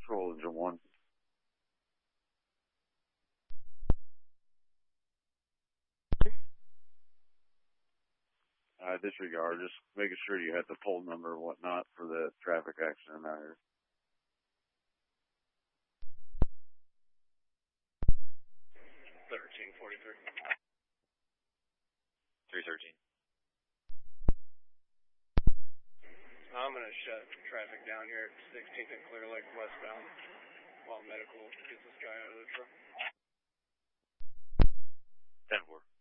Control Engine 1. Disregard, just making sure you had the poll number and whatnot for the traffic accident out here. 1343. 313. I'm going to shut traffic down here at 16th and Clear Lake westbound while medical gets this guy out of the truck. 10-4.